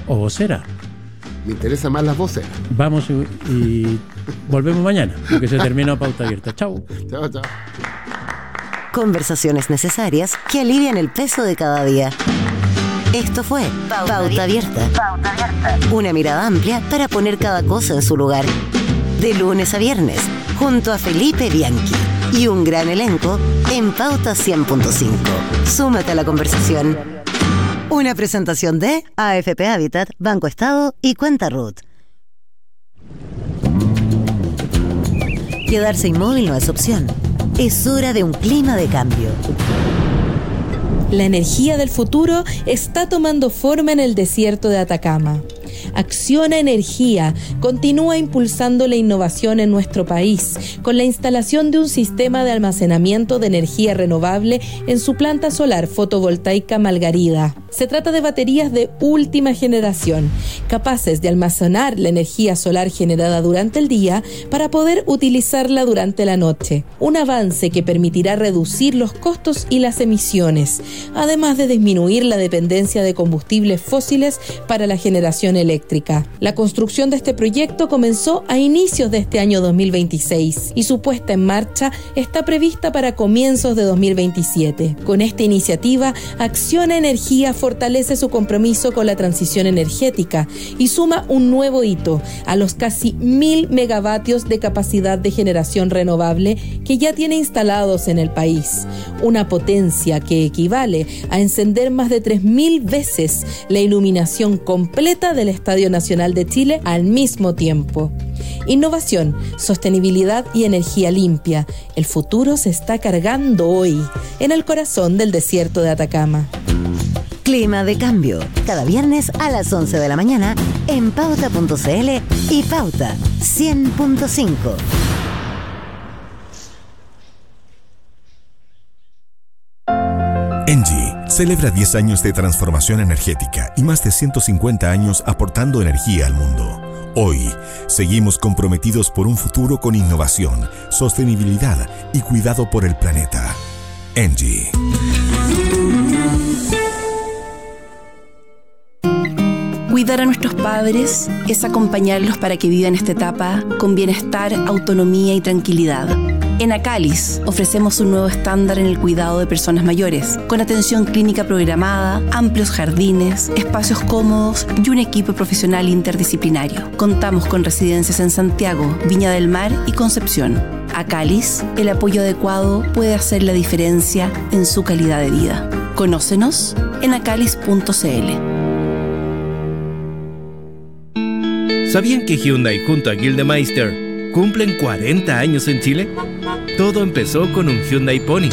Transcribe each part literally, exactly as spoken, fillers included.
o vocera. Me interesan más las voces. Vamos y, y volvemos mañana, porque se terminó Pauta Abierta. Chau. Chao, chao. Conversaciones necesarias que alivian el peso de cada día. Esto fue Pauta, Pauta Abierta. Pauta Abierta. Una mirada amplia para poner cada cosa en su lugar. De lunes a viernes, junto a Felipe Bianchi y un gran elenco en Pauta cien punto cinco. Súmate a la conversación. Una presentación de A F P Habitat, Banco Estado y Cuenta Ruth. Quedarse inmóvil no es opción. Es hora de un clima de cambio. La energía del futuro está tomando forma en el desierto de Atacama. Acciona Energía continúa impulsando la innovación en nuestro país con la instalación de un sistema de almacenamiento de energía renovable en su planta solar fotovoltaica Margarida. Se trata de baterías de última generación, capaces de almacenar la energía solar generada durante el día para poder utilizarla durante la noche. Un avance que permitirá reducir los costos y las emisiones, además de disminuir la dependencia de combustibles fósiles para la generación eléctrica. La construcción de este proyecto comenzó a inicios de este año dos mil veintiséis y su puesta en marcha está prevista para comienzos de dos mil veintisiete. Con esta iniciativa, Acciona Energía fortalece su compromiso con la transición energética y suma un nuevo hito a los casi mil megavatios de capacidad de generación renovable que ya tiene instalados en el país. Una potencia que equivale a encender más de tres mil veces la iluminación completa del Estadio Nacional de Chile al mismo tiempo. Innovación, sostenibilidad y energía limpia. El futuro se está cargando hoy, en el corazón del desierto de Atacama. Clima de cambio, cada viernes a las once de la mañana en pauta punto c l y Pauta cien punto cinco. Engie celebra diez años de transformación energética y más de ciento cincuenta años aportando energía al mundo. Hoy, seguimos comprometidos por un futuro con innovación, sostenibilidad y cuidado por el planeta. Engie. Cuidar a nuestros padres es acompañarlos para que vivan esta etapa con bienestar, autonomía y tranquilidad. En Acalis ofrecemos un nuevo estándar en el cuidado de personas mayores, con atención clínica programada, amplios jardines, espacios cómodos y un equipo profesional interdisciplinario. Contamos con residencias en Santiago, Viña del Mar y Concepción. Acalis, el apoyo adecuado puede hacer la diferencia en su calidad de vida. Conócenos en acalis punto c l. ¿Sabían que Hyundai junto a Gildemeister cumplen cuarenta años en Chile? Todo empezó con un Hyundai Pony.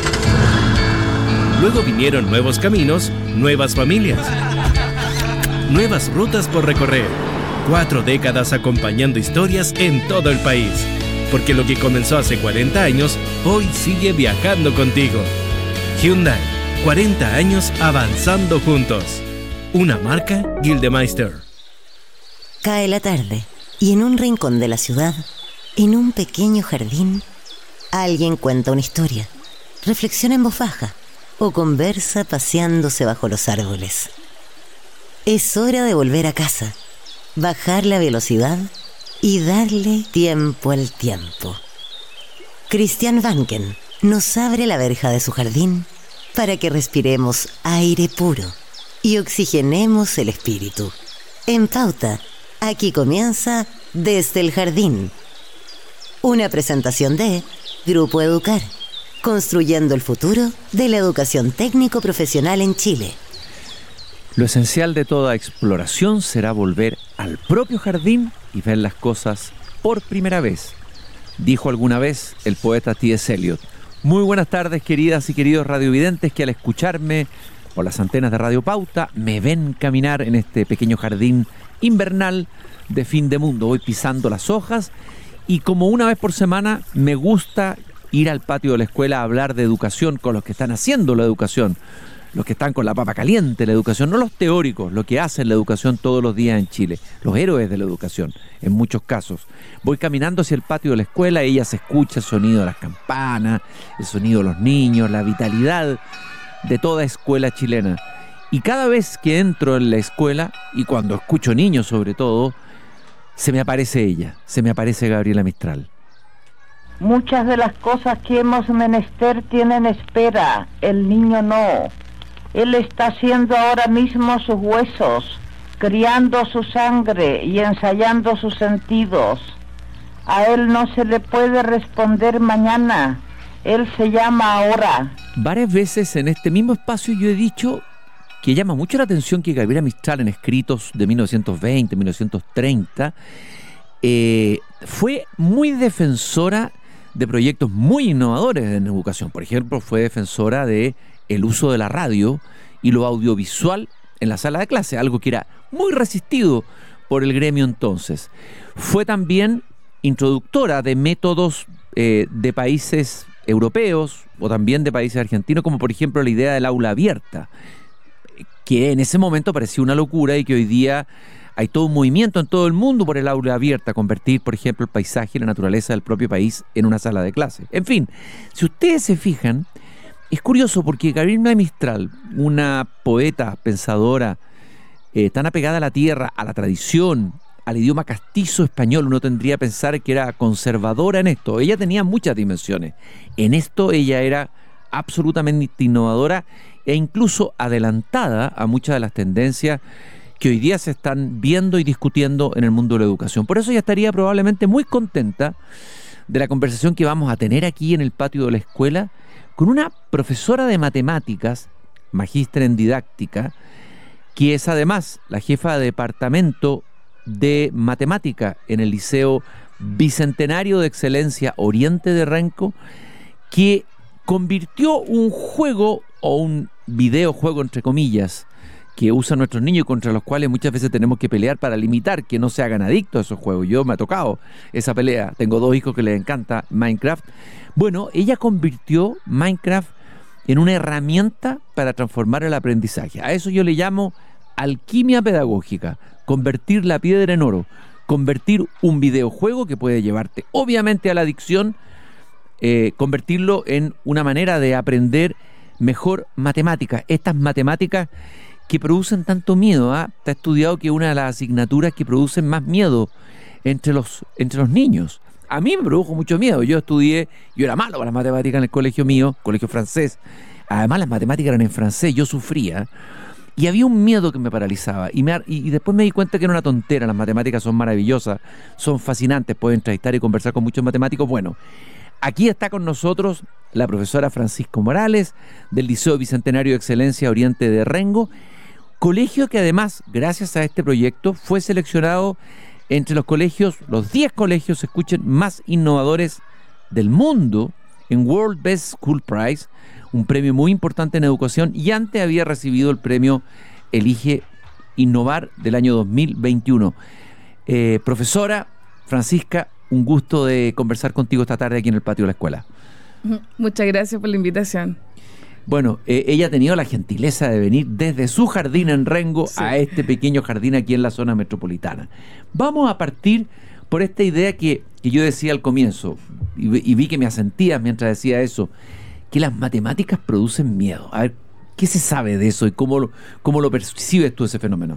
Luego vinieron nuevos caminos, nuevas familias, nuevas rutas por recorrer. Cuatro décadas acompañando historias en todo el país. Porque lo que comenzó hace cuarenta años, hoy sigue viajando contigo. Hyundai, cuarenta años avanzando juntos. Una marca Gildemeister. Cae la tarde y en un rincón de la ciudad, en un pequeño jardín, alguien cuenta una historia, reflexiona en voz baja o conversa paseándose bajo los árboles. Es hora de volver a casa, bajar la velocidad y darle tiempo al tiempo. Christian Vanken nos abre la verja de su jardín para que respiremos aire puro y oxigenemos el espíritu. En Pauta, aquí comienza Desde el Jardín. Una presentación de Grupo Educar, construyendo el futuro de la educación técnico-profesional en Chile. Lo esencial de toda exploración será volver al propio jardín y ver las cosas por primera vez, dijo alguna vez el poeta T S Eliot. Muy buenas tardes, queridas y queridos radiovidentes que al escucharme por las antenas de Radio Pauta me ven caminar en este pequeño jardín invernal de fin de mundo. Voy pisando las hojas y como una vez por semana me gusta ir al patio de la escuela a hablar de educación con los que están haciendo la educación, los que están con la papa caliente la educación, no los teóricos, los que hacen la educación todos los días en Chile, los héroes de la educación en muchos casos. Voy caminando hacia el patio de la escuela, ella se escucha el sonido de las campanas, el sonido de los niños, la vitalidad de toda escuela chilena. Y cada vez que entro en la escuela, y cuando escucho niños sobre todo, se me aparece ella, se me aparece Gabriela Mistral. Muchas de las cosas que hemos menester tienen espera, el niño no. Él está haciendo ahora mismo sus huesos, criando su sangre y ensayando sus sentidos. A él no se le puede responder mañana, él se llama ahora. Varias veces en este mismo espacio yo he dicho que llama mucho la atención que Gabriela Mistral, en escritos de mil novecientos veinte, mil novecientos treinta, eh, fue muy defensora de proyectos muy innovadores en educación. Por ejemplo, fue defensora de el uso de la radio y lo audiovisual en la sala de clase, algo que era muy resistido por el gremio entonces. Fue también introductora de métodos eh, de países europeos o también de países argentinos, como por ejemplo la idea del aula abierta, que en ese momento parecía una locura y que hoy día hay todo un movimiento en todo el mundo por el aula abierta, convertir, por ejemplo, el paisaje y la naturaleza del propio país en una sala de clase. En fin, si ustedes se fijan, es curioso porque Gabriela Mistral, una poeta, pensadora, eh, tan apegada a la tierra, a la tradición, al idioma castizo español, uno tendría que pensar que era conservadora en esto. Ella tenía muchas dimensiones. En esto ella era absolutamente innovadora e incluso adelantada a muchas de las tendencias que hoy día se están viendo y discutiendo en el mundo de la educación. Por eso ella estaría probablemente muy contenta de la conversación que vamos a tener aquí en el patio de la escuela con una profesora de matemáticas, magíster en didáctica, que es además la jefa de departamento de matemática en el Liceo Bicentenario de Excelencia Oriente de Renco, que convirtió un juego o un videojuego, entre comillas, que usan nuestros niños y contra los cuales muchas veces tenemos que pelear para limitar que no se hagan adictos a esos juegos. Yo me ha tocado esa pelea. Tengo dos hijos que les encanta Minecraft. Bueno, ella convirtió Minecraft en una herramienta para transformar el aprendizaje. A eso yo le llamo alquimia pedagógica. Convertir la piedra en oro. Convertir un videojuego que puede llevarte obviamente a la adicción, eh, convertirlo en una manera de aprender mejor matemáticas. Estas matemáticas que producen tanto miedo, ¿eh? Está estudiado que es una de las asignaturas que producen más miedo entre los, entre los niños. A mí me produjo mucho miedo. Yo estudié, yo era malo para las matemáticas en el colegio mío, colegio francés. Además las matemáticas eran en francés, yo sufría. Y había un miedo que me paralizaba. Y, me, y, y después me di cuenta que era una tontera. Las matemáticas son maravillosas, son fascinantes. Puedo entrevistar y conversar con muchos matemáticos. Bueno, aquí está con nosotros la profesora Francisco Morales del Liceo Bicentenario de Excelencia Oriente de Rengo, colegio que además, gracias a este proyecto, fue seleccionado entre los colegios, los diez colegios, escuchen, más innovadores del mundo en World Best School Prize, un premio muy importante en educación, y antes había recibido el premio Elige Innovar del año dos mil veintiuno. Eh, profesora Francisca, un gusto de conversar contigo esta tarde aquí en el patio de la escuela. Muchas gracias por la invitación. Bueno, eh, ella ha tenido la gentileza de venir desde su jardín en Rengo, sí, a este pequeño jardín aquí en la zona metropolitana. Vamos a partir por esta idea que, que yo decía al comienzo, y, y vi que me asentías mientras decía eso, que las matemáticas producen miedo. A ver, ¿qué se sabe de eso y cómo lo, cómo lo percibes tú ese fenómeno?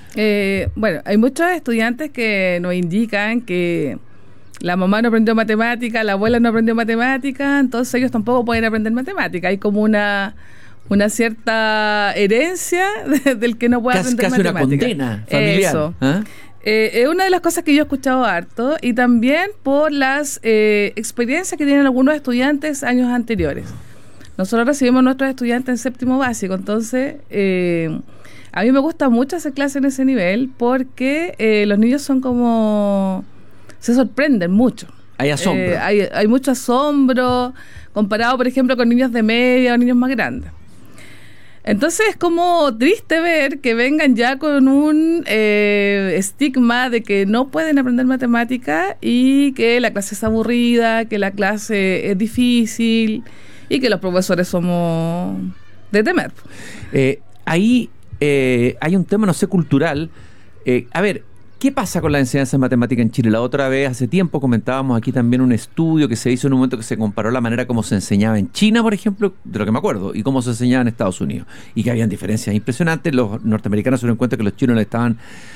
Eh, bueno, hay muchos estudiantes que nos indican que la mamá no aprendió matemática, la abuela no aprendió matemática, entonces ellos tampoco pueden aprender matemática. Hay como una, una cierta herencia de, del que no puede casi, aprender casi matemática. Casi una condena familiar. Eso. ¿Ah? Eh, es una de las cosas que yo he escuchado harto, y también por las eh, experiencias que tienen algunos estudiantes años anteriores. Nosotros recibimos a nuestros estudiantes en séptimo básico, entonces eh, a mí me gusta mucho hacer clases en ese nivel porque eh, los niños son como... se sorprenden mucho. Hay asombro. Eh, hay, hay mucho asombro comparado, por ejemplo, con niños de media o niños más grandes. Entonces es como triste ver que vengan ya con un eh, estigma de que no pueden aprender matemática y que la clase es aburrida, que la clase es difícil y que los profesores somos de temer. Eh, ahí eh, hay un tema, no sé, cultural. Eh, a ver, ¿Qué pasa con la enseñanza en matemática en Chile? La otra vez, hace tiempo, comentábamos aquí también un estudio que se hizo en un momento que se comparó la manera como se enseñaba en China, por ejemplo, de lo que me acuerdo, y cómo se enseñaba en Estados Unidos. Y que habían diferencias impresionantes. Los norteamericanos se dieron cuenta que los chinos le estaban